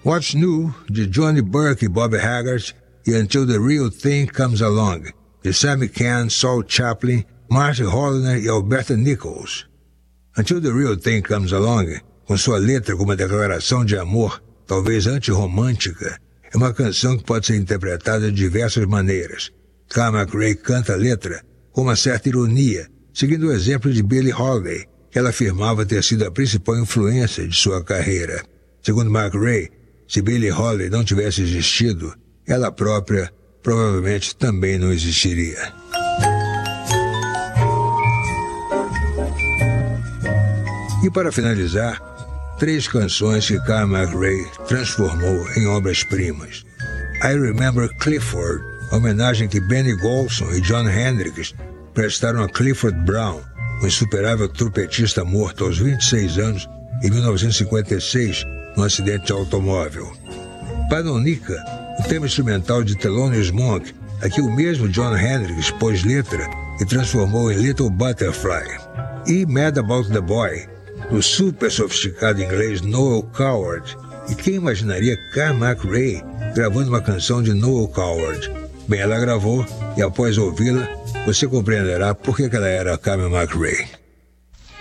What's New, de Johnny Burke e Bob Haggart, e Until the Real Thing Comes Along, de Sammy Cahn, Saul Chaplin, Marty Hollner e Alberta Nichols. Until the Real Thing Comes Along, com sua letra como uma declaração de amor, talvez antirromântica, é uma canção que pode ser interpretada de diversas maneiras. Kyle McRae canta a letra com uma certa ironia, seguindo o exemplo de Billie Holiday, que ela afirmava ter sido a principal influência de sua carreira. Segundo McRae, se Billie Holiday não tivesse existido, ela própria provavelmente também não existiria. E para finalizar, 3 canções que Kyle McRae transformou em obras-primas. I Remember Clifford, homenagem que Benny Golson e Jon Hendricks prestaram a Clifford Brown, um insuperável trompetista morto aos 26 anos em 1956, num acidente de automóvel. Panonica, o tema instrumental de Thelonious Monk, a que o mesmo Jon Hendricks pôs letra e transformou em Little Butterfly. E Mad About the Boy, do super sofisticado inglês Noel Coward. E quem imaginaria Kyle McRae gravando uma canção de Noel Coward? Bem, ela gravou e após ouvi-la, você compreenderá por que ela era Kyle McRae.